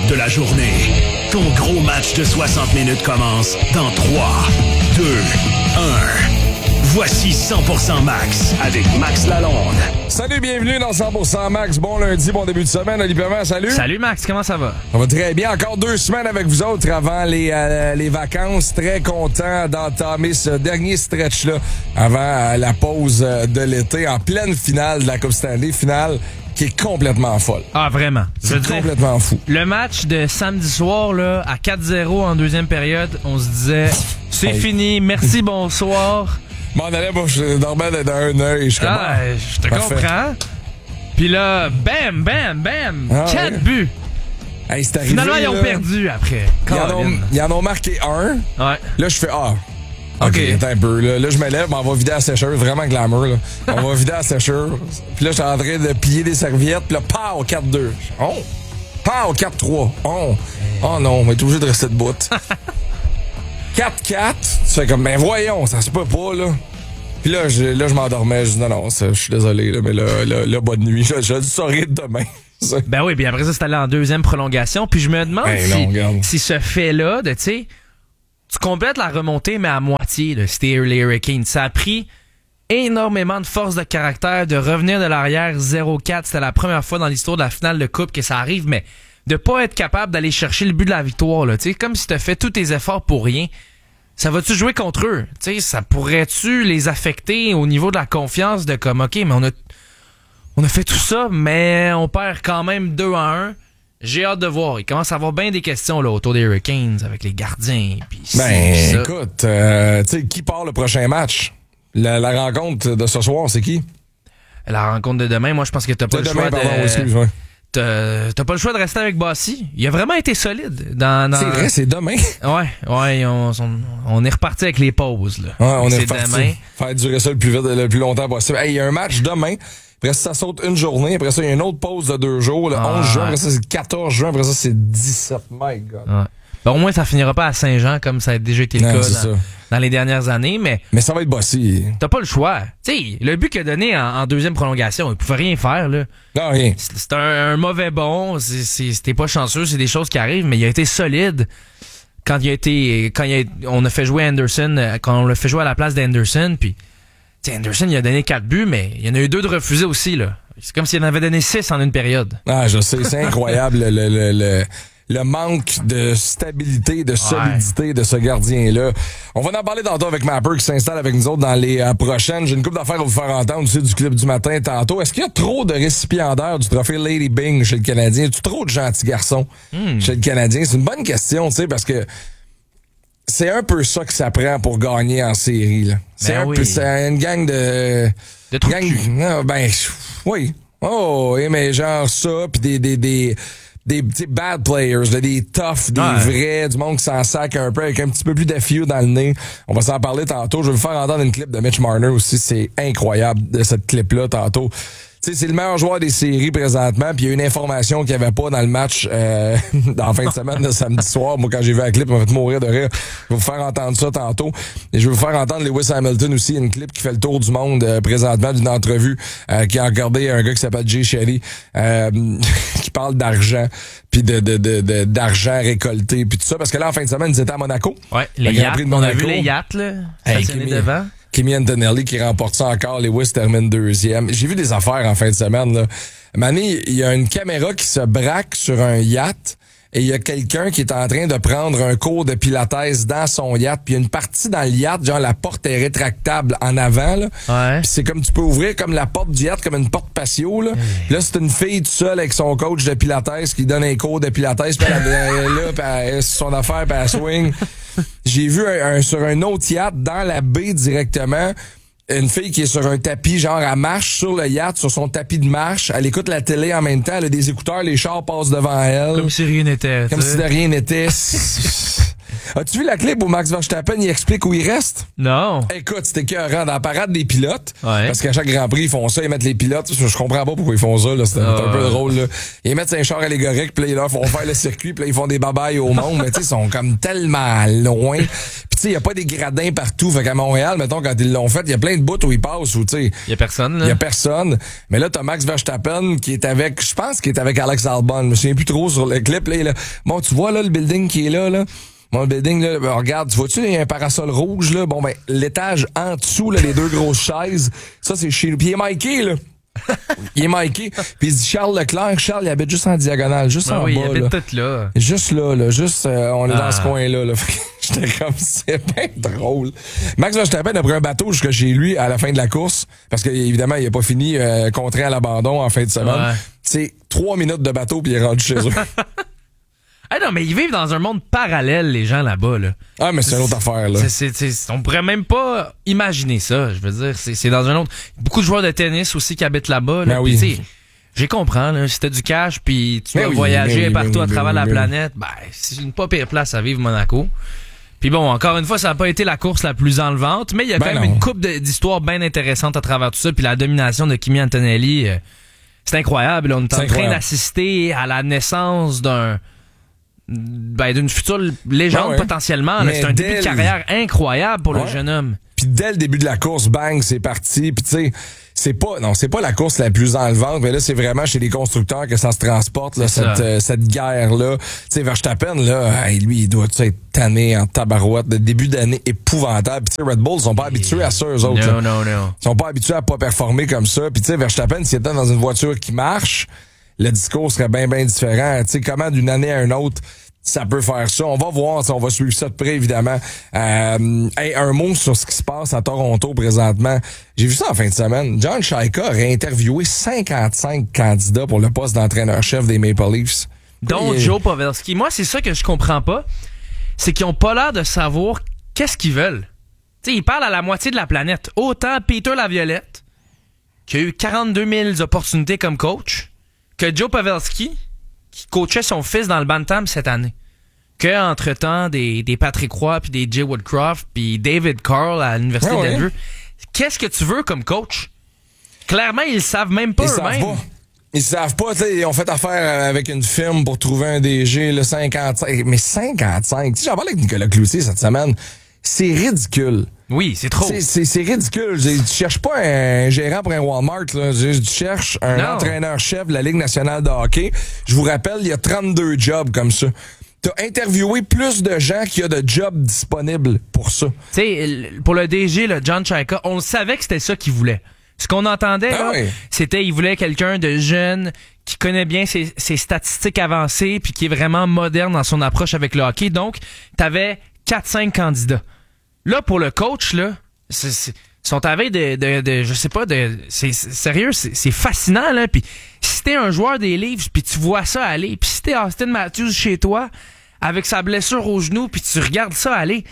de la journée. Ton gros match de 60 minutes commence dans 3, 2, 1. Voici 100% Max avec Max Lalonde. Salut, bienvenue dans 100% Max. Bon lundi, bon début de semaine. Oli Perrin, salut. Salut Max, comment ça va? Ça va très bien. Encore 2 semaines avec vous autres avant les vacances. Très content d'entamer ce dernier stretch-là avant la pause de l'été en pleine finale de la Coupe Stanley. Finale qui est complètement folle. Ah, vraiment. C'est complètement fou. Le match de samedi soir, là, à 4-0 en deuxième période, on se disait, c'est fini, merci, bonsoir. M'en allais, moi, je dormais d'un œil. Je te comprends. Puis là, bam, bam, bam, 4 buts. Hey, c'est arrivé, finalement, ils ont là, perdu après. Ils en ont marqué un. Ouais. Là, je fais OK, attends un peu. Là, je me lève, on va vider la sécheuse. Vraiment glamour, là. On va vider la sécheuse. Puis là, je suis en train de plier des serviettes. Puis là, pow, 4-2. Oh! Pow, 4-3. Oh! Oh non, on est obligé de rester debout. 4-4. Tu fais comme, ben voyons, ça se peut pas, là. Puis là, je m'endormais. Je dis, non, je suis désolé, là, mais là, bonne nuit. Je le saurai demain. Ben oui, puis après ça, c'est allé en deuxième prolongation. Puis je me demande si ce fait-là, de, tu sais, tu complètes la remontée, mais à moitié, là, c'était les Hurricanes. Ça a pris énormément de force de caractère de revenir de l'arrière 0-4. C'était la première fois dans l'histoire de la finale de Coupe que ça arrive, mais de pas être capable d'aller chercher le but de la victoire, là, tu sais, comme si t'as fait tous tes efforts pour rien. Ça va-tu jouer contre eux? Tu sais, ça pourrait-tu les affecter au niveau de la confiance de comme, OK, mais on a fait tout ça, mais on perd quand même 2-1. J'ai hâte de voir. Il commence à avoir bien des questions là autour des Hurricanes avec les gardiens. Pis écoute, tu sais, qui part le prochain match? La rencontre de ce soir, c'est qui? La rencontre de demain, moi, je pense que t'as pas le choix excuse-moi. T'as pas le choix de rester avec Bossy. Il a vraiment été solide. C'est vrai, c'est demain. Ouais, on est reparti avec les pauses. Là. Ouais, on est reparti. Demain. Faire durer ça le plus longtemps possible. Hey, il y a un match demain. Après ça saute une journée. Après ça, il y a une autre pause de 2 jours. Le 11 juin. Après ça, c'est le 14 juin. Après ça, c'est 17. My God. Ouais. Ben, au moins, ça finira pas à Saint-Jean comme ça a déjà été le cas dans les dernières années. Mais ça va être bossy. T'as pas le choix. Tu sais, le but qu'il a donné en deuxième prolongation, il pouvait rien faire. Là. Non, rien. C'est un mauvais bon. C'était pas chanceux. C'est des choses qui arrivent. Mais il a été solide. Quand on a fait jouer Anderson, quand on l'a fait jouer à la place d'Anderson, puis Anderson, il a donné 4 buts, mais il y en a eu 2 de refusés aussi, là. C'est comme s'il en avait donné 6 en une période. Ah, je sais, c'est incroyable le manque de stabilité, de solidité de ce gardien-là. On va en parler tantôt avec Mapper qui s'installe avec nous autres dans les prochaines. J'ai une couple d'affaires à vous faire entendre aussi du clip du matin tantôt. Est-ce qu'il y a trop de récipiendaires du trophée Lady Byng chez le Canadien? Y a trop de gentils garçons chez le Canadien? C'est une bonne question, tu sais, parce que c'est un peu ça que ça prend pour gagner en série, là. C'est une gang de trous oui. Oh, mais genre ça, puis des bad players, là, des toughs, des vrais, du monde qui s'en sac un peu avec un petit peu plus d'affieux dans le nez. On va s'en parler tantôt. Je vais vous faire entendre une clip de Mitch Marner aussi. C'est incroyable de cette clip-là tantôt. Tu sais, c'est le meilleur joueur des séries présentement, puis il y a une information qu'il n'y avait pas dans le match dans la fin de semaine de samedi soir. Moi, quand j'ai vu la clip, on m'a fait mourir de rire. Je vais vous faire entendre ça tantôt. Et je vais vous faire entendre Lewis Hamilton aussi, une clip qui fait le tour du monde présentement d'une entrevue qui a regardé un gars qui s'appelle Jay Shetty qui parle d'argent, puis d'argent récolté, puis tout ça. Parce que là, en fin de semaine, ils étaient à Monaco. Ouais, les yachts, on a vu les yachts, là, stationnés devant. Kimi Antonelli qui remporte ça encore. Lewis termine 2e. J'ai vu des affaires en fin de semaine, là. Mané, il y a une caméra qui se braque sur un yacht et il y a quelqu'un qui est en train de prendre un cours de pilates dans son yacht. Puis il y a une partie dans le yacht, genre la porte est rétractable en avant, là. Ouais. Puis c'est comme tu peux ouvrir comme la porte du yacht, comme une porte patio, là. Puis là, c'est une fille toute seule avec son coach de pilates qui donne un cours de pilates. Puis elle est là, puis elle, son affaire, puis elle swing. J'ai vu sur un autre yacht, dans la baie directement, une fille qui est sur un tapis, genre elle marche sur le yacht, sur son tapis de marche, elle écoute la télé en même temps, elle a des écouteurs, les chars passent devant elle. Comme si rien n'était. Comme si de rien n'était. As-tu vu la clip où Max Verstappen, il explique où il reste? Non. Écoute, c'était écœurant dans la parade des pilotes. Ouais. Parce qu'à chaque Grand Prix, ils font ça, ils mettent les pilotes. Je comprends pas pourquoi ils font ça, là. C'est un peu drôle, là. Ils mettent un char allégorique, puis là, ils leur font faire le circuit, puis là, ils font des babayes au monde. Mais tu sais, ils sont comme tellement loin. Puis tu sais, il y a pas des gradins partout. Fait qu'à Montréal, mettons, quand ils l'ont fait, il y a plein de bouts où ils passent, où tu sais. Il y a personne, là. Il y a personne. Mais là, t'as Max Verstappen qui est avec, je pense qu'il est avec Alex Albon. Je me souviens plus trop sur le clip, là. Bon, tu vois, là, le building qui est là. Bon, le building, là, ben, regarde, tu vois-tu, il y a un parasol rouge, là. Bon, ben, l'étage en dessous, là, les deux grosses chaises, ça, c'est chez lui. Puis il est Mikey, là. Il est Mikey. Puis il dit Charles Leclerc. Charles, il habite juste en diagonale, juste en bas. Il habite tout là. Juste là. Juste, on est dans ce coin-là, là. J'étais comme, c'est bien drôle. Max Verstappen a pris un bateau jusqu'à chez lui à la fin de la course, parce qu'évidemment, il a pas fini contraint à l'abandon en fin de semaine. Ouais. C'est 3 minutes de bateau, puis il est rendu chez eux. Ah non, mais ils vivent dans un monde parallèle, les gens là-bas, là. Ah, mais c'est une autre affaire, là. On pourrait même pas imaginer ça. Je veux dire, c'est dans un autre. Beaucoup de joueurs de tennis aussi qui habitent là-bas, là. Ben oui. J'ai comprends, là. Si t'as du cash, puis tu vas voyager partout à travers la planète, ben, c'est une pas pire place à vivre, Monaco. Puis bon, encore une fois, ça n'a pas été la course la plus enlevante, mais il y a quand même une couple d'histoires bien intéressantes à travers tout ça. Puis la domination de Kimi Antonelli, c'est incroyable. On est en train d'assister à la naissance d'une future légende potentiellement. C'est un début de carrière incroyable pour le jeune homme. Puis dès le début de la course, bang, c'est parti. Puis tu sais, c'est pas la course la plus enlevante, mais là, c'est vraiment chez les constructeurs que ça se transporte, là, cette guerre-là. Tu sais, Verstappen, là, lui, il doit être tanné en tabarouette de début d'année épouvantable. Puis tu sais, Red Bull, ils sont pas habitués à ça, eux autres. Non. Ils sont pas habitués à pas performer comme ça. Puis tu sais, Verstappen, s'il était dans une voiture qui marche, le discours serait bien différent. Tu sais, comment d'une année à une autre, ça peut faire ça. On va voir, on va suivre ça de près, évidemment. Un mot sur ce qui se passe à Toronto présentement. J'ai vu ça en fin de semaine. John Shaika aurait interviewé 55 candidats pour le poste d'entraîneur-chef des Maple Leafs. Dont Joe Pavelski. Moi, c'est ça que je comprends pas. C'est qu'ils ont pas l'air de savoir qu'est-ce qu'ils veulent. Tu sais, ils parlent à la moitié de la planète. Autant Peter Laviolette, qui a eu 42 000 opportunités comme coach, que Joe Pavelski, qui coachait son fils dans le Bantam cette année. Que, entre-temps, des Patrick Roy, puis des Jay Woodcroft, puis David Carl à l'Université de Denver. Qu'est-ce que tu veux comme coach? Clairement, ils le savent même pas eux-mêmes. Ils savent pas, ils ont fait affaire avec une firme pour trouver un DG, le 55. Mais 55, tu sais, j'en parlais avec Nicolas Cloutier cette semaine. C'est ridicule. Oui, c'est trop. C'est ridicule. Tu cherches pas un gérant pour un Walmart, là. Tu cherches un entraîneur-chef de la Ligue nationale de hockey. Je vous rappelle, il y a 32 jobs comme ça. T'as interviewé plus de gens qu'il y a de jobs disponibles pour ça. Tu sais, pour le DG, le John Shaika, on savait que c'était ça qu'il voulait. Ce qu'on entendait, c'était il voulait quelqu'un de jeune qui connaît bien ses statistiques avancées puis qui est vraiment moderne dans son approche avec le hockey. Donc, t'avais 4-5 candidats. Là, pour le coach, là, sont à veille de je sais pas, c'est sérieux, c'est fascinant, là. Puis si t'es un joueur des Leafs, puis tu vois ça aller, puis si t'es Austin Matthews chez toi, avec sa blessure au genou, puis tu regardes ça aller,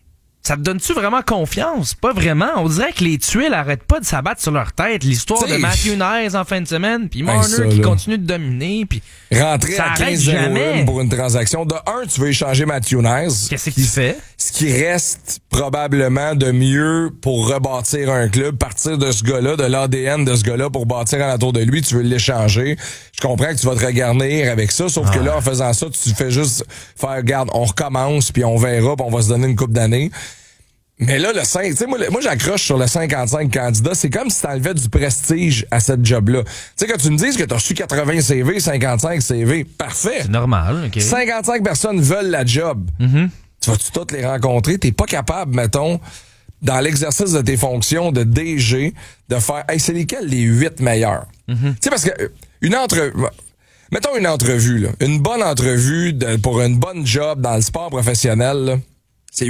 ça te donne-tu vraiment confiance? Pas vraiment. On dirait que les tuiles arrêtent pas de s'abattre sur leur tête. L'histoire de Matthew Nice en fin de semaine, puis Marner qui continue de dominer, puis rentrer à 15-0 pour une transaction. De un, tu veux échanger Matthew Nice. Qu'est-ce qu'il fait? Ce qui reste probablement de mieux pour rebâtir un club, partir de ce gars-là, de l'ADN de ce gars-là pour bâtir alentour de lui, tu veux l'échanger. Je comprends que tu vas te regarnir avec ça, sauf que là, en faisant ça, tu fais juste faire, regarde, on recommence, puis on verra, puis on va se donner une couple d'années. Mais là, le 5, tu sais, moi j'accroche sur le 55 candidats, c'est comme si t'enlevais du prestige à cette job-là. Tu sais, quand tu me dises que t'as reçu 80 CV, 55 CV, parfait. C'est normal, OK. 55 personnes veulent la job. Mm-hmm. Tu vas-tu toutes les rencontrer? T'es pas capable, mettons, dans l'exercice de tes fonctions de DG, de faire, hey, c'est lesquels les 8 meilleurs? Mm-hmm. Tu sais, parce que mettons une entrevue, là. Une bonne entrevue pour une bonne job dans le sport professionnel, là, c'est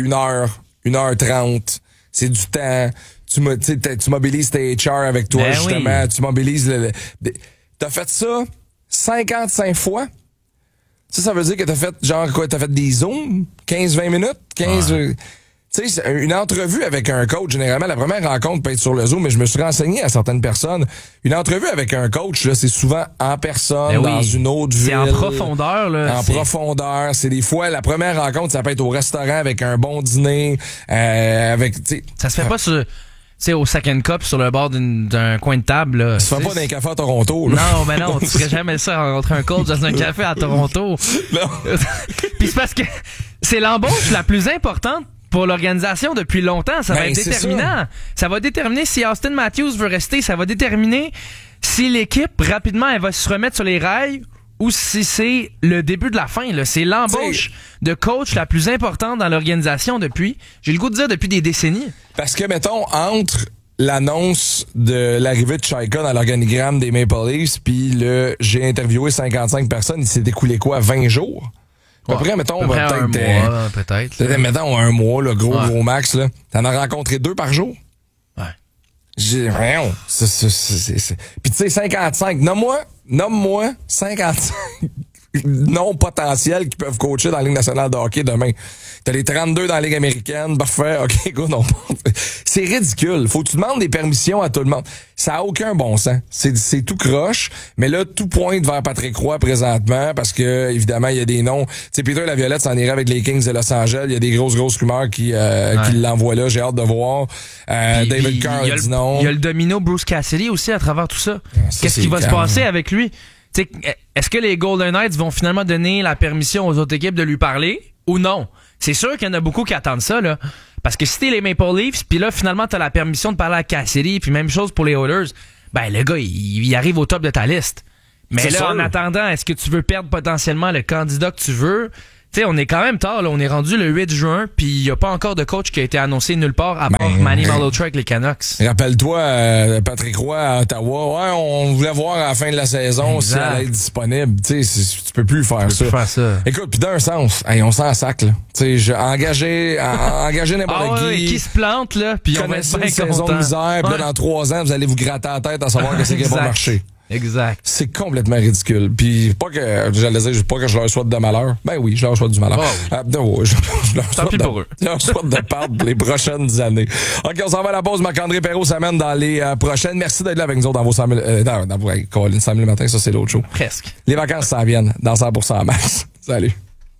1h30, c'est du temps. Tu mobilises tes HR avec toi, justement. Oui. Tu mobilises t'as fait ça 55 fois? Ça veut dire que t'as fait, genre quoi, t'as fait des zooms? 15-20 minutes? 15... Tu tu sais, une entrevue avec un coach, généralement, la première rencontre peut être sur le Zoom, mais je me suis renseigné à certaines personnes. Une entrevue avec un coach, là, c'est souvent en personne, dans une autre ville. C'est en profondeur, là. Profondeur. C'est des fois, la première rencontre, ça peut être au restaurant avec un bon dîner, Ça se fait pas sur... Tu sais, au Second Cup, sur le bord d'un coin de table, là. Ça se fait pas dans un café à Toronto, là. Non, mais non, tu ferais jamais ça, rencontrer un coach dans un café à Toronto. Non. Puis c'est parce que c'est l'embauche la plus importante pour l'organisation depuis longtemps. Ça va être déterminant. Ça va déterminer si Austin Matthews veut rester. Ça va déterminer si l'équipe, rapidement, elle va se remettre sur les rails ou si c'est le début de la fin. Là. C'est l'embauche de coach la plus importante dans l'organisation j'ai le goût de dire, depuis des décennies. Parce que, mettons, entre l'annonce de l'arrivée de Chaika dans l'organigramme des Maple Leafs puis j'ai interviewé 55 personnes, il s'est écoulé quoi, 20 jours? À peu près, mettons, peut-être. Mettons un mois, le gros max, là. T'en as rencontré 2 par jour? Ouais. J'ai rien. Puis tu sais, 55. Nomme-moi 55 non potentiels qui peuvent coacher dans la Ligue nationale de hockey demain. T'as les 32 dans la Ligue américaine. Parfait. OK, go, non. C'est ridicule. Faut que tu demandes des permissions à tout le monde. Ça a aucun bon sens. C'est tout croche. Mais là, tout pointe vers Patrick Roy présentement parce que, évidemment, il y a des noms. Tu sais, Peter Laviolette s'en irait avec les Kings de Los Angeles. Il y a des grosses rumeurs qui l'envoient là. J'ai hâte de voir. David Carr dit non. Il y a le domino Bruce Cassidy aussi à travers tout ça. Qu'est-ce qui va se passer avec lui? T'sais, est-ce que les Golden Knights vont finalement donner la permission aux autres équipes de lui parler ou non? C'est sûr qu'il y en a beaucoup qui attendent ça, là. Parce que si t'es les Maple Leafs, puis là, finalement, t'as la permission de parler à Cassidy, puis même chose pour les Oilers, ben, le gars, il arrive au top de ta liste. Mais là, sûr. En attendant, est-ce que tu veux perdre potentiellement le candidat que tu veux? Tu sais, on est quand même tard, là. On est rendu le 8 juin, puis il n'y a pas encore de coach qui a été annoncé nulle part, à part Manny Malhotra avec les Canucks. Rappelle-toi, Patrick Roy à Ottawa. Ouais, on voulait voir à la fin de la saison si elle allait être disponible. Tu sais, tu peux plus faire ça. Écoute, puis d'un sens, on s'en sac, là. Tu sais, engager n'importe qui. Qui se plante, là, puis on va être bien saison de misère, puis là, dans 3 ans, vous allez vous gratter la tête à savoir que c'est qui va marcher. Exact. C'est complètement ridicule. Puis pas que je leur souhaite de malheur. Ben oui, je leur souhaite du malheur. Je leur souhaite de perdre pour les prochaines années. OK, on s'en va à la pause. Marc-André Perrault s'amène dans les prochaines. Merci d'être là avec nous autres dans vos 100 000... Colin, 100 000 le matin, ça c'est l'autre show. Presque. Les vacances s'en viennent dans 100% max. Salut.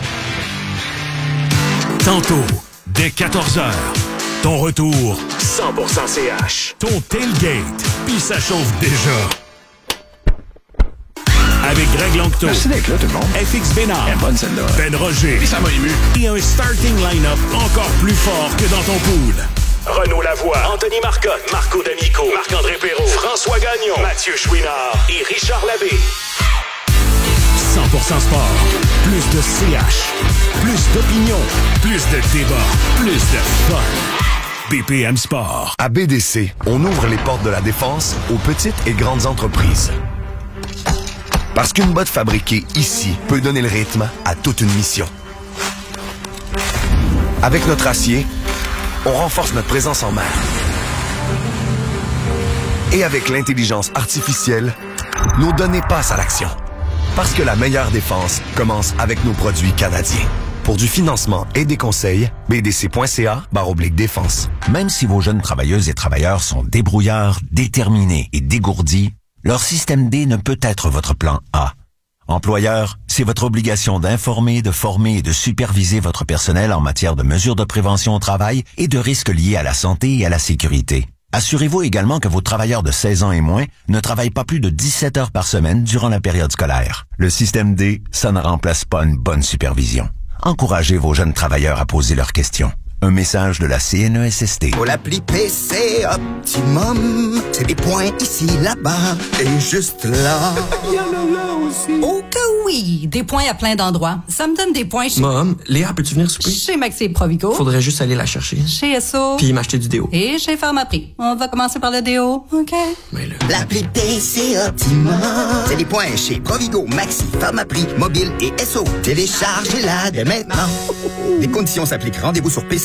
Tantôt, dès 14h, ton retour 100% CH. Ton tailgate, puis ça chauffe déjà. Avec Greg Lanctot. Merci d'être là, tout le monde. FX Bénard. Bonne celle-là. Ben Roger. Puis ça m'a ému. Et un starting line-up encore plus fort que dans ton pool. Renaud Lavoie, Anthony Marcotte, Marco D'Amico, Marc-André Perrault, François Gagnon, Mathieu Chouinard et Richard Labbé. 100% sport. Plus de CH. Plus d'opinion. Plus de débat. Plus de fun. BPM Sport. À BDC, on ouvre les portes de la défense aux petites et grandes entreprises. Parce qu'une botte fabriquée ici peut donner le rythme à toute une mission. Avec notre acier, on renforce notre présence en mer. Et avec l'intelligence artificielle, nos données passent à l'action. Parce que la meilleure défense commence avec nos produits canadiens. Pour du financement et des conseils, bdc.ca/défense. Même si vos jeunes travailleuses et travailleurs sont débrouillards, déterminés et dégourdis, leur système D ne peut être votre plan A. Employeur, c'est votre obligation d'informer, de former et de superviser votre personnel en matière de mesures de prévention au travail et de risques liés à la santé et à la sécurité. Assurez-vous également que vos travailleurs de 16 ans et moins ne travaillent pas plus de 17 heures par semaine durant la période scolaire. Le système D, ça ne remplace pas une bonne supervision. Encouragez vos jeunes travailleurs à poser leurs questions. Un message de la CNESST. Pour l'appli PC Optimum, c'est des points ici, là-bas et juste là. Il y en a là aussi. Oh que oui, des points à plein d'endroits. Ça me donne des points chez... Mom, Léa, peux-tu venir souper? Chez Maxi et Provigo. Faudrait juste aller la chercher. Chez Esso. Puis m'acheter du déo. Et chez Pharmaprix. On va commencer par le déo, OK? Mais là... L'appli PC Optimum, c'est des points chez Provigo, Maxi, Pharmaprix, Mobile et Esso. Téléchargez-la dès maintenant. Les conditions s'appliquent. Rendez-vous sur PC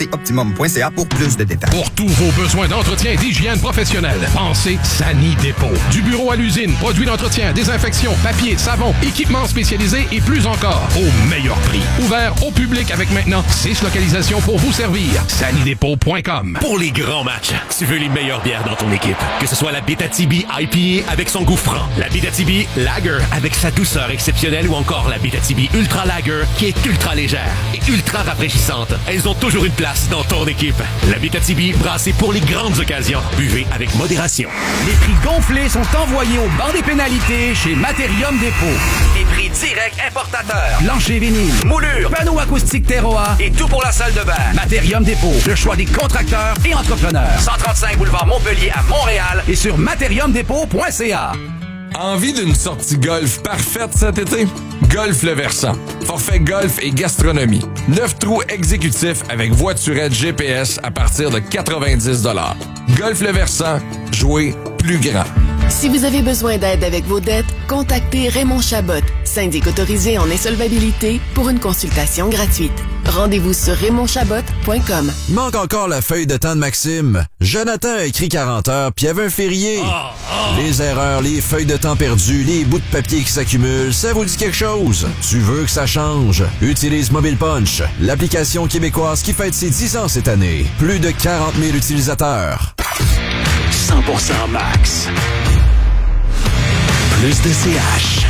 C'est optimum.ca pour plus de détails. Pour tous vos besoins d'entretien et d'hygiène professionnelle, pensez Sani Dépôt. Du bureau à l'usine, produits d'entretien, désinfection, papier, savon, équipements spécialisés et plus encore, au meilleur prix. Ouvert au public avec maintenant 6 localisations pour vous servir. sanidépôt.com. Pour les grands matchs, tu veux les meilleures bières dans ton équipe. Que ce soit la Abitibi IPA avec son goût franc, la Abitibi Lager avec sa douceur exceptionnelle ou encore la Abitibi Ultra Lager qui est ultra légère et ultra rafraîchissante. Elles ont toujours une place dans ton équipe. La Abitibi brassée pour les grandes occasions. Buvez avec modération. Les prix gonflés sont envoyés au banc des pénalités chez Materium Dépôt. Les prix directs importateurs. Plancher vinyle, moulure, panneaux acoustiques Terroir et tout pour la salle de bain. Materium Dépôt, le choix des contracteurs et entrepreneurs. 135 boulevard Montpellier à Montréal et sur materiumdépôt.ca. Envie d'une sortie golf parfaite cet été? Golf Le Versant. Forfait golf et gastronomie. 9 trous exécutifs avec voiturette GPS à partir de 90 $. Golf Le Versant. Jouer plus grand. Si vous avez besoin d'aide avec vos dettes, contactez Raymond Chabot, syndic autorisé en insolvabilité, pour une consultation gratuite. Rendez-vous sur raymondchabot.com. Manque encore la feuille de temps de Maxime. Jonathan a écrit 40 heures, puis il y avait un férié. Les erreurs, les feuilles de temps perdues, les bouts de papier qui s'accumulent, ça vous dit quelque chose? Tu veux que ça change? Utilise Mobile Punch, l'application québécoise qui fête ses 10 ans cette année. Plus de 40 000 utilisateurs. 100% max. Plus de CH.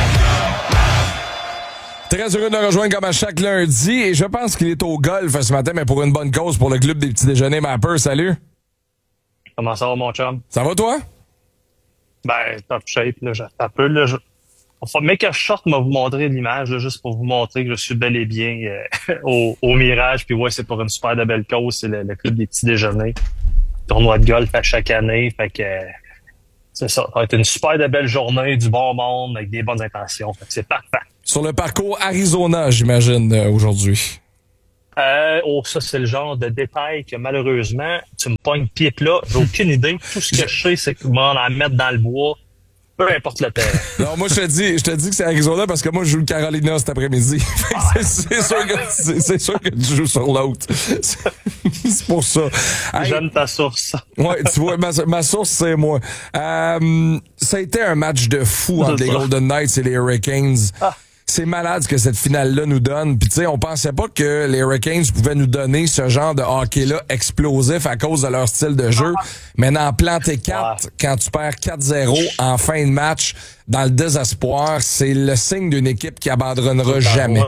Très heureux de nous rejoindre comme à chaque lundi et je pense qu'il est au golf ce matin, mais pour une bonne cause, pour le club des petits déjeuners Mapper. Salut! Comment ça va, mon chum? Ça va, toi? Ben, top shape, là. Un peu, là. Enfin, mais que je sorte, m'a vous montrer l'image, là, juste pour vous montrer que je suis bel et bien au Mirage. Puis ouais, c'est pour une super de belle cause, c'est le club des petits déjeuners. Tournoi de golf à chaque année, fait que c'est ça. Ça va être une super de belle journée, du bon monde, avec des bonnes intentions. Fait que c'est parfait. Sur le parcours Arizona, j'imagine, aujourd'hui. Ça, c'est le genre de détail que malheureusement, tu me pognes pied plat. J'ai aucune idée. Tout ce que je sais, c'est qu'on va en mettre dans le bois. Peu importe le terrain. Non, moi, je te dis que c'est Arizona parce que moi, je joue le Carolina cet après-midi. C'est sûr que tu joues sur l'autre. C'est pour ça. J'aime ta source. Ouais, tu vois, ma source, c'est moi. Ça a été un match de fou entre les Golden Knights et les Hurricanes. C'est malade ce que cette finale-là nous donne. Puis tu sais, on pensait pas que les Hurricanes pouvaient nous donner ce genre de hockey-là explosif à cause de leur style de jeu. Mais d'en planter 4, quand tu perds 4-0 en fin de match, dans le désespoir, c'est le signe d'une équipe qui abandonnera jamais.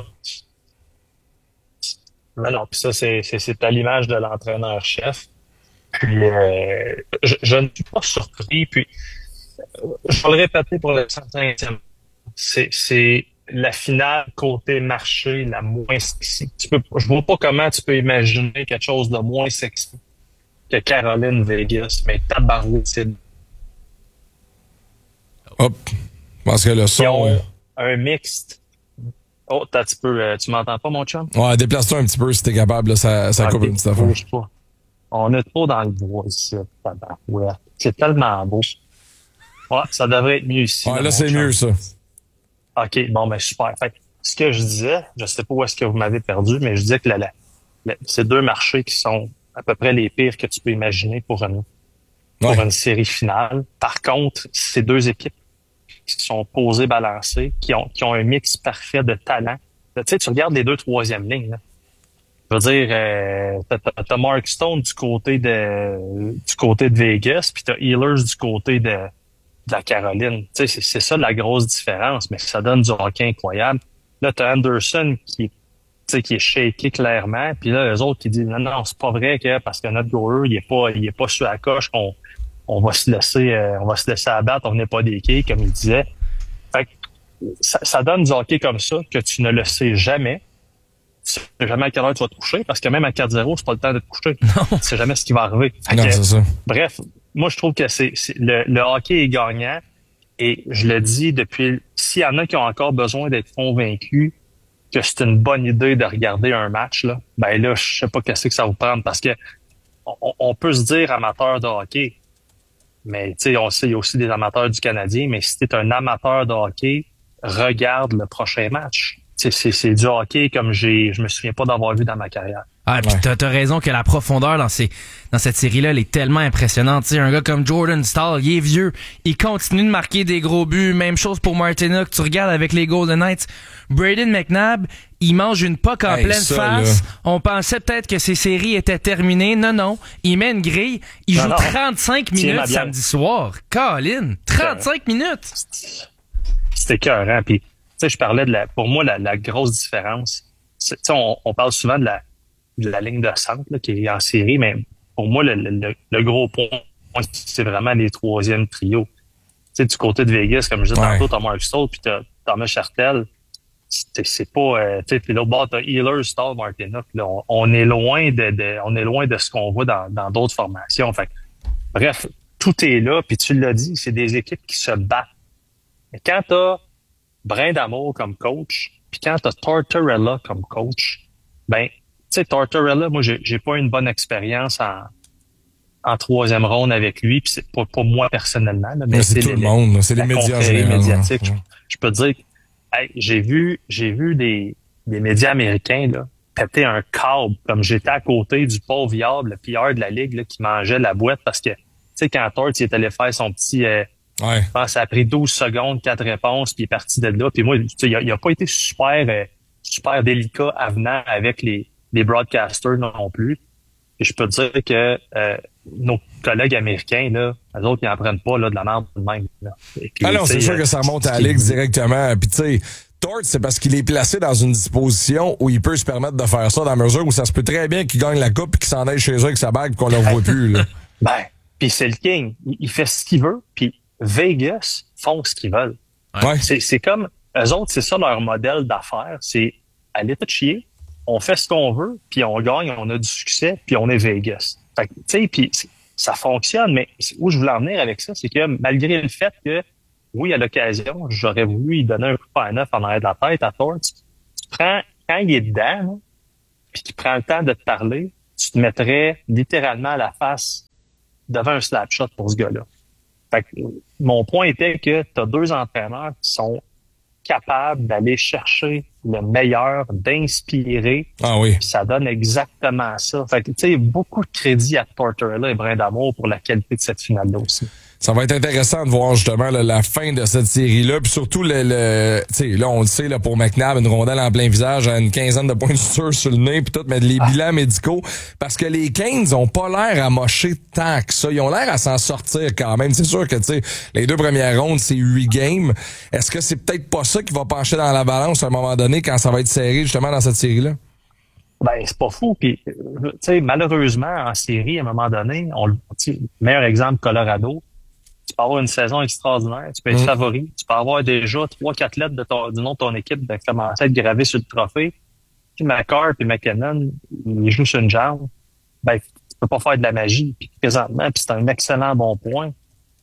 Mais non, puis ça, c'est à l'image de l'entraîneur-chef. Puis je ne suis pas surpris. Puis je vais le répéter pour le 150e. C'est la finale côté marché la moins sexy. Je vois pas comment tu peux imaginer quelque chose de moins sexy que Caroline Vegas, mais tabarouette, c'est... Hop. Parce que le son... Ils ont un mixte. Oh, t'as un petit peu... tu m'entends pas, mon chum? Ouais, déplace-toi un petit peu si t'es capable, là, ça coupe une petite affaire. On est trop dans le bois ici, tabarouette. C'est tellement beau. Ouais, ça devrait être mieux ici. Ouais, là, c'est mieux, ça. OK, bon, ben super. Fait, ce que je disais, je sais pas où est-ce que vous m'avez perdu, mais je disais que ces deux marchés qui sont à peu près les pires que tu peux imaginer pour une série finale. Par contre, ces deux équipes qui sont posées, balancées, qui ont un mix parfait de talent. Tu sais, tu regardes les deux troisième lignes, là. Je veux dire, t'as Mark Stone du côté de Vegas, puis t'as Ehlers du côté de la Caroline. Tu sais, c'est ça la grosse différence, mais ça donne du hockey incroyable. Là, t'as Anderson qui est shaké clairement, puis là, eux autres qui disent non, c'est pas vrai que parce que notre goaler, il est pas sur la coche, on va se laisser abattre, on n'est pas des quilles, comme il disait. Fait que ça donne du hockey comme ça que tu ne le sais jamais. Tu sais jamais à quelle heure tu vas te coucher, parce que même à 4-0, c'est pas le temps de te coucher. Non. Tu sais jamais ce qui va arriver. Non, c'est ça. Bref, moi, je trouve que le hockey est gagnant. Et je le dis depuis, s'il y en a qui ont encore besoin d'être convaincus que c'est une bonne idée de regarder un match, là, ben là, je sais pas qu'est-ce que ça va prendre, parce que on peut se dire amateur de hockey, mais tu sais, on sait, il y a aussi des amateurs du Canadien, mais si t'es un amateur de hockey, regarde le prochain match. C'est du hockey comme je me souviens pas d'avoir vu dans ma carrière. Ah, puis t'as raison que la profondeur dans cette série-là, elle est tellement impressionnante. Tu sais, un gars comme Jordan Staal, il est vieux, il continue de marquer des gros buts. Même chose pour Martinook. Tu regardes avec les Golden Knights, Braden McNabb, il mange une puck en pleine face. Là. On pensait peut-être que ces séries étaient terminées. Non. Il met une grille. Il joue 35 minutes samedi soir. Colin, 35 minutes! C'était écœurant. Puis, tu sais, je parlais pour moi, la grosse différence. Tu sais, on parle souvent de la ligne de centre là, qui est en série, mais pour moi, le gros point, c'est vraiment les troisièmes trios. Tu sais, du côté de Vegas, comme je disais tantôt, t'as Mark Stoll puis t'as Thomas Chartel. C'est pas, tu sais, puis l'autre bord, t'as Healer, Staal, Martinook. Là, on est loin de ce qu'on voit dans d'autres formations. Fait que, bref, tout est là, puis tu l'as dit, c'est des équipes qui se battent. Mais quand t'as Brindamour comme coach, puis quand t'as Tortorella comme coach, ben, tu sais, Tortorella, moi, j'ai pas une bonne expérience en troisième ronde avec lui, puis c'est pas moi personnellement, là, mais c'est tout le monde, c'est les médias médiatiques. Je peux te dire, hey, j'ai vu des médias américains là péter un câble comme j'étais à côté du pauvre Yard, le pilleur de la ligue là, qui mangeait la boîte parce que tu sais quand Tort il est allé faire son petit je pense ça a pris 12 secondes, 4 réponses puis il est parti de là. Puis moi il a pas été super délicat avenant avec les broadcasters non plus. Et je peux te dire que nos collègues américains, là, eux autres, ils n'en prennent pas là, de la merde de même. Là. Puis, non, c'est sûr que ça remonte à la Ligue directement. Puis tu sais, Tort, c'est parce qu'il est placé dans une disposition où il peut se permettre de faire ça dans la mesure où ça se peut très bien qu'il gagne la coupe et qu'il s'en aille chez eux avec sa bague et qu'on ne le voit plus. Là. Ben, puis c'est le king. Il fait ce qu'il veut, puis Vegas font ce qu'ils veulent. Ouais. C'est comme, eux autres, c'est ça leur modèle d'affaires. C'est aller te chier, on fait ce qu'on veut, puis on gagne, on a du succès, puis on est Vegas. Fait que, tu sais, puis ça fonctionne, mais où je voulais en venir avec ça, c'est que malgré le fait que, oui, à l'occasion, j'aurais voulu lui donner un coup de poing neuf en arrière de la tête à Tort, tu prends, quand il est dedans, là, puis qu'il prend le temps de te parler, tu te mettrais littéralement à la face devant un slap shot pour ce gars-là. Fait que, mon point était que tu as deux entraîneurs qui sont capables d'aller chercher le meilleur, d'inspirer. Ah oui. Puis ça donne exactement ça. Fait que, tu sais, beaucoup de crédit à Tortorella et Brindamour pour la qualité de cette finale-là aussi. Ça va être intéressant de voir justement la fin de cette série-là, puis surtout tu sais, là on le sait là pour McNabb, une rondelle en plein visage à une quinzaine de points de suture sur le nez, puis tout, mais les bilans médicaux, parce que les Canes ont pas l'air à mocher tant que ça, ils ont l'air à s'en sortir quand même. C'est sûr que tu sais, les deux premières rondes c'est 8 games. Est-ce que c'est peut-être pas ça qui va pencher dans la balance à un moment donné quand ça va être serré justement dans cette série-là? Ben c'est pas fou. Puis tu sais, malheureusement en série à un moment donné, meilleur exemple Colorado. Tu peux avoir une saison extraordinaire, tu peux être favori, tu peux avoir déjà 3-4 lettres du nom de ton équipe de commencer à être gravé sur le trophée. Puis McCarr et McKinnon, ils jouent sur une jambe. Ben, tu peux pas faire de la magie. Puis présentement, puis c'est un excellent bon point.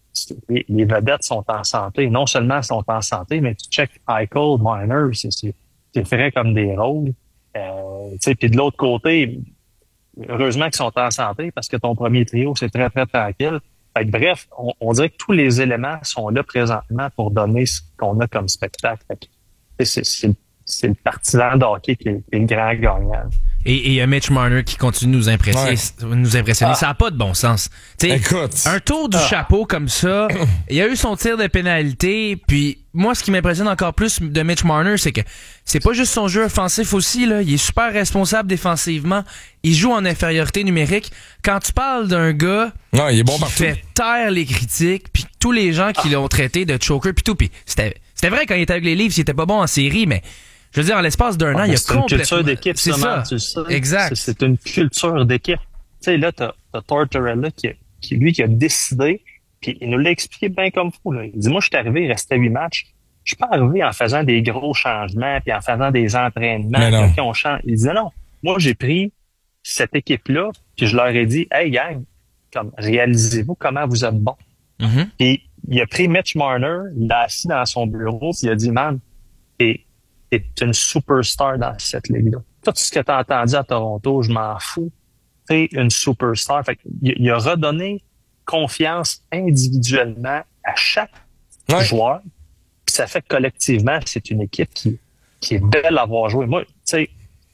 Les vedettes sont en santé. Non seulement sont en santé, mais tu check Eichel, Marner, c'est frais comme des rôles. Tu sais, puis de l'autre côté, heureusement qu'ils sont en santé parce que ton premier trio, c'est très, très tranquille. Fait que, bref, on dirait que tous les éléments sont là présentement pour donner ce qu'on a comme spectacle. Fait que, c'est le partisan de hockey qui est le grand gagnant. Et il y a Mitch Marner qui continue de nous impressionner. Ça n'a pas de bon sens. Écoute, un tour du chapeau comme ça, il a eu son tir de pénalité, puis moi, ce qui m'impressionne encore plus de Mitch Marner, c'est que c'est pas juste son jeu offensif aussi, là. Il est super responsable défensivement. Il joue en infériorité numérique. Quand tu parles d'un gars il est bon qui partout. fait taire les critiques, puis tous les gens qui l'ont traité de choker, puis tout, puis c'était vrai quand il était avec les Leafs, il était pas bon en série, mais je veux dire, en l'espace d'un an, il y a complètement... C'est une culture d'équipe, c'est ça. Tu sais. Exact. C'est une culture d'équipe. Tu sais, là, t'as Tortorella qui a décidé, puis il nous l'a expliqué bien comme fou, là. Il dit, moi, je suis arrivé, il restait 8 matchs. Je suis pas arrivé en faisant des gros changements, puis en faisant des entraînements, puis on change. Il disait, non, moi, j'ai pris cette équipe-là, puis je leur ai dit, hey, gang, comme, réalisez-vous comment vous êtes bon. Mm-hmm. Puis il a pris Mitch Marner, il l'a assis dans son bureau, puis il a dit, man, t'es une superstar dans cette ligue-là. Tout ce que t'as entendu à Toronto, je m'en fous. T'es une superstar. Fait il a redonné confiance individuellement à chaque joueur. Puis ça fait que collectivement, c'est une équipe qui est belle à voir jouer. Moi, tu sais,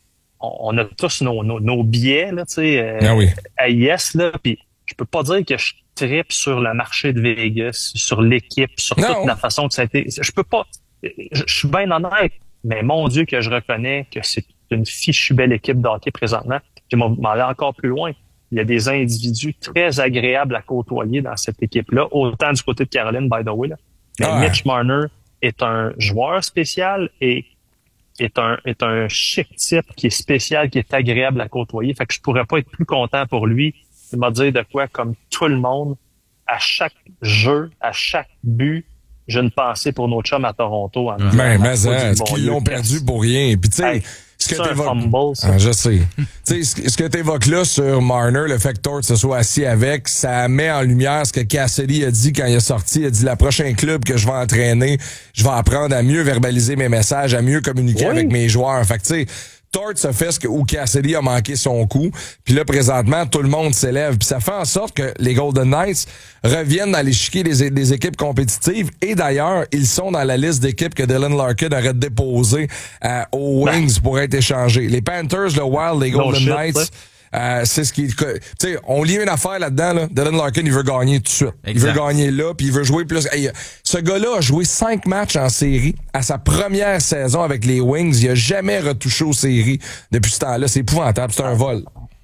on a tous nos billets, là, tu sais, à IS, là, puis je peux pas dire que je trippe sur le marché de Vegas, sur l'équipe, sur toute la façon que ça a été. Je peux pas. Je suis bien honnête, mais mon Dieu que je reconnais que c'est une fichue belle équipe de hockey présentement. Je m'en aller encore plus loin. Il y a des individus très agréables à côtoyer dans cette équipe-là, autant du côté de Caroline, by the way. Là. Mais Mitch Marner est un joueur spécial et est un chic type qui est spécial, qui est agréable à côtoyer. Fait que je pourrais pas être plus content pour lui. Il m'a dit de quoi, comme tout le monde, à chaque jeu, à chaque but, j'ai une pensée pour nos chums à Toronto. Qu'ils l'ont perdu pour rien. Puis tu sais, ce que t'évoques, je sais. Tu sais, ce que t'évoques là sur Marner, le fait que Torts se soit assis avec, ça met en lumière ce que Cassidy a dit quand il est sorti. Il a dit, la prochaine club que je vais entraîner, je vais apprendre à mieux verbaliser mes messages, à mieux communiquer avec mes joueurs. Fait que tu sais, Torts a fait ce où Cassidy a manqué son coup. Puis là, présentement, tout le monde s'élève. Puis ça fait en sorte que les Golden Knights reviennent dans l'échiquier des équipes compétitives. Et d'ailleurs, ils sont dans la liste d'équipes que Dylan Larkin aurait déposé aux Wings pour être échangés. Les Panthers, le Wild, les Golden Knights... c'est ce qui, tu sais, on lit une affaire là-dedans, là. Dylan Larkin, il veut gagner tout de suite. Exact. Il veut gagner là, puis il veut jouer plus. Hey, ce gars-là a joué 5 matchs en série à sa première saison avec les Wings. Il a jamais retouché aux séries depuis ce temps-là. C'est épouvantable. C'est un vol.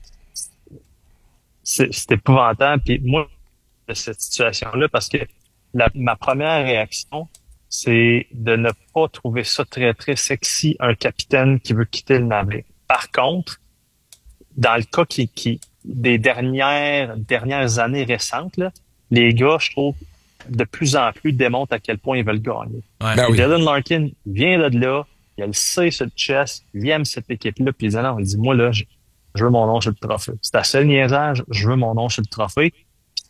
C'est épouvantable. Puis moi, de cette situation-là, parce que ma première réaction, c'est de ne pas trouver ça très, très sexy, un capitaine qui veut quitter le navire. Par contre, dans le cas des dernières années récentes, là, les gars, je trouve, de plus en plus démontrent à quel point ils veulent gagner. Ouais. Dylan Larkin vient de là, il a le C sur le chest, il aime cette équipe-là, puis il dit, moi, là, je veux mon nom sur le trophée. C'est assez le niaisage, je veux mon nom sur le trophée. Puis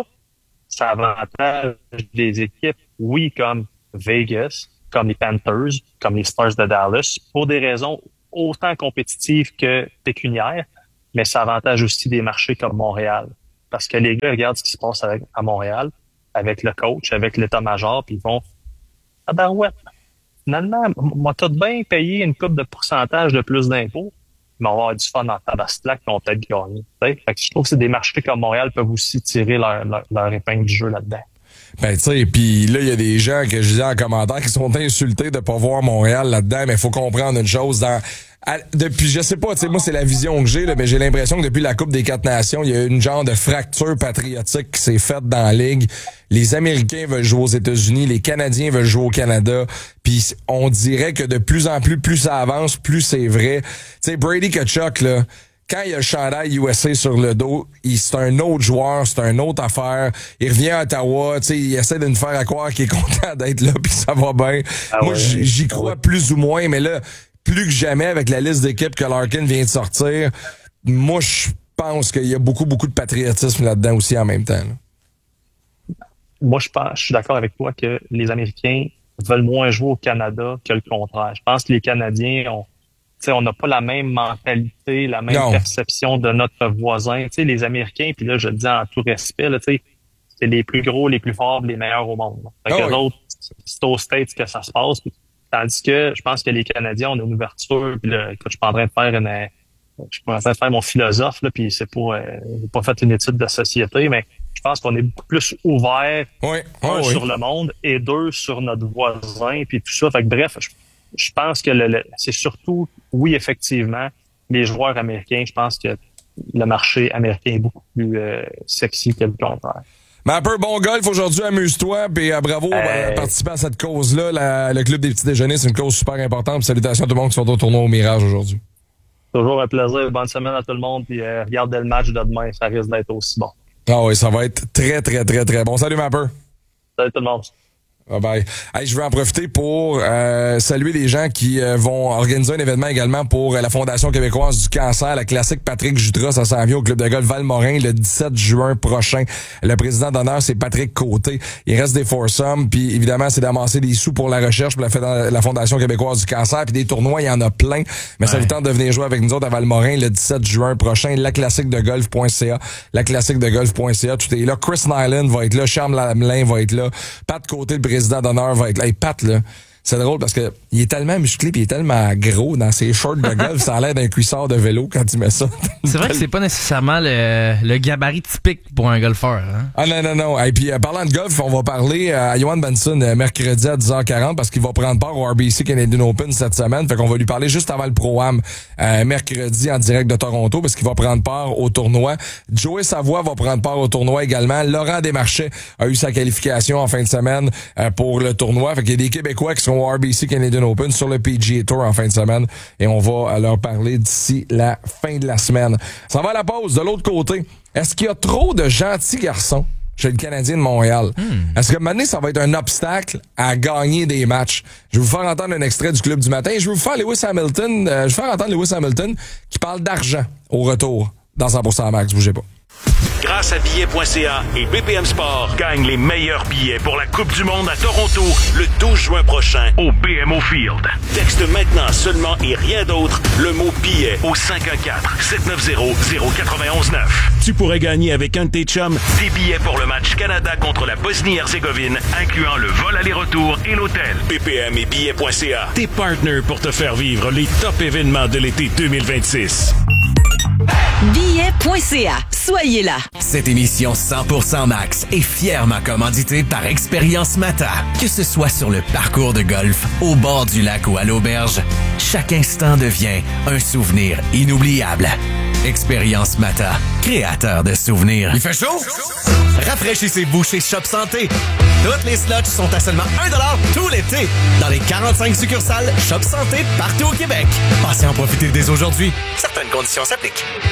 ça avantage des équipes, oui, comme Vegas, comme les Panthers, comme les Stars de Dallas, pour des raisons autant compétitives que pécuniaires, mais ça avantage aussi des marchés comme Montréal. Parce que les gars regardent ce qui se passe à Montréal, avec le coach, avec l'état-major, puis ils vont « Ah ben ouais, finalement, moi tout bien payé une coupe de pourcentage de plus d'impôts, mais on va avoir du fun en tabaslac, puis on peut peut-être gagner. » Fait que je trouve que c'est des marchés comme Montréal peuvent aussi tirer leur épingle du jeu là-dedans. Ben, tu sais, puis là, il y a des gens que je disais en commentaire qui sont insultés de pas voir Montréal là-dedans, mais il faut comprendre une chose. Depuis, je sais pas, tu sais, moi, c'est la vision que j'ai, là, mais j'ai l'impression que depuis la Coupe des 4 Nations, il y a une genre de fracture patriotique qui s'est faite dans la Ligue. Les Américains veulent jouer aux États-Unis, les Canadiens veulent jouer au Canada, puis on dirait que de plus en plus ça avance, plus c'est vrai. Tu sais, Brady Tkachuk, là, quand il a le chandail USA sur le dos, c'est un autre joueur, c'est une autre affaire. Il revient à Ottawa, tu sais, il essaie de nous faire à croire qu'il est content d'être là puis ça va bien. Moi, j'y crois plus ou moins, mais là, plus que jamais, avec la liste d'équipes que Larkin vient de sortir, moi, je pense qu'il y a beaucoup de patriotisme là-dedans aussi en même temps. Là. Moi, je suis d'accord avec toi que les Américains veulent moins jouer au Canada que le contraire. Je pense que les Canadiens on n'a pas la même mentalité, la même perception de notre voisin. T'sais, les Américains, puis là, je le dis en tout respect, là, c'est les plus gros, les plus forts, les meilleurs au monde. Fait que autres, c'est aux States que ça se passe. Tandis que je pense que les Canadiens, on a une ouverture. Puis là, écoute, je suis pas en train de faire mon philosophe, là, puis c'est pas, j'ai pas fait une étude de société, mais je pense qu'on est beaucoup plus ouvert, sur le monde et 2 sur notre voisin, puis tout ça. Fait que bref, je pense que c'est surtout, oui, effectivement, les joueurs américains, je pense que le marché américain est beaucoup plus sexy que le contraire. Mais un peu bon golf aujourd'hui, amuse-toi, puis bravo de participer à cette cause-là. Le Club des petits déjeuners, c'est une cause super importante. Salutations à tout le monde qui sont au tournoi au Mirage aujourd'hui. Toujours un plaisir. Bonne semaine à tout le monde, puis regardez le match de demain, ça risque d'être aussi bon. Ah oui, ça va être très, très, très, très bon. Salut, Mapper. Salut tout le monde. Bye bye. Hey, je veux en profiter pour saluer les gens qui vont organiser un événement également pour la Fondation québécoise du cancer, la classique Patrick Jutras, ça s'en vient au club de golf Valmorin le 17 juin prochain. Le président d'honneur, c'est Patrick Côté. Il reste des foursomes, puis évidemment, c'est d'amasser des sous pour la recherche pour la Fondation québécoise du cancer, puis des tournois, il y en a plein. Mais ça vous tente de venir jouer avec nous autres à Valmorin le 17 juin prochain. Laclassiquedegolf.ca, laclassiquedegolf.ca, tout est là. Chris Nyland va être là, Charles Lamelin va être là, Pat Côté, le président d'honneur va être là. Hey, Pat, là, c'est drôle parce que il est tellement musclé puis il est tellement gros dans ses shorts de golf, ça a l'air d'un cuissard de vélo quand il met ça. C'est vrai que c'est pas nécessairement le gabarit typique pour un golfeur. Hein? Ah non. Et puis parlant de golf, on va parler à Johan Benson mercredi à 10h40 parce qu'il va prendre part au RBC Canadian Open cette semaine. Fait qu'on va lui parler juste avant le Pro-Am mercredi en direct de Toronto parce qu'il va prendre part au tournoi. Joey Savoie va prendre part au tournoi également. Laurent Desmarchais a eu sa qualification en fin de semaine pour le tournoi. Fait qu'il y a des Québécois qui sont au RBC Canadian Open sur le PGA Tour en fin de semaine et on va leur parler d'ici la fin de la semaine. Ça va à la pause. De l'autre côté, est-ce qu'il y a trop de gentils garçons chez le Canadien de Montréal? Est-ce que maintenant, ça va être un obstacle à gagner des matchs? Je vais vous faire entendre un extrait du Club du matin. Je vais vous faire Lewis Hamilton. Je vais faire entendre Lewis Hamilton qui parle d'argent au retour dans 100% Max. Bougez pas. Grâce à billets.ca et BPM Sport, gagne les meilleurs billets pour la Coupe du Monde à Toronto le 12 juin prochain au BMO Field. Texte maintenant seulement et rien d'autre le mot billet au 514-790-0919. Tu pourrais gagner avec un de tes chums des billets pour le match Canada contre la Bosnie-Herzégovine, incluant le vol aller-retour et l'hôtel. BPM et billets.ca, tes partners pour te faire vivre les top événements de l'été 2026. Billets.ca. Soyez là. Cette émission 100% Max est fièrement commanditée par Expérience Mata. Que ce soit sur le parcours de golf, au bord du lac ou à l'auberge, chaque instant devient un souvenir inoubliable. Expérience Mata, créateur de souvenirs. Il fait chaud? Rafraîchissez-vous chez Shop Santé. Toutes les slots sont à seulement 1$ tout l'été dans les 45 succursales Shop Santé partout au Québec. Passez en profiter dès aujourd'hui. Certaines conditions s'appliquent.